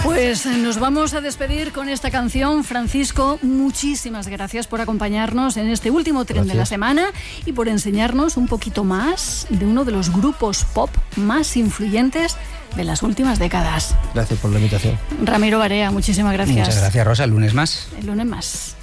Pues nos vamos a despedir con esta canción. Francisco, muchísimas gracias por acompañarnos en este último tren de la semana y por enseñarnos un poquito más de uno de los grupos pop más influyentes de las últimas décadas. Gracias por la invitación. Ramiro Barea, muchísimas gracias. Muchas gracias, Rosa. El lunes más. El lunes más.